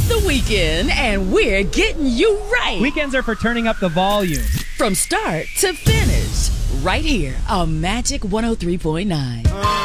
the weekend, and we're getting you right. Weekends are for turning up the volume. From start to finish, right here on Magic 103.9.